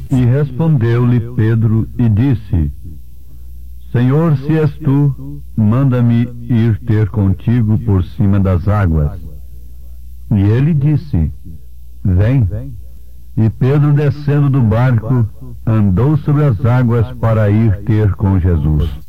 E respondeu-lhe Pedro e disse: Senhor, se és tu, manda-me ir ter contigo por cima das águas. E ele disse: Vem. E Pedro, descendo do barco, andou sobre as águas para ir ter com Jesus.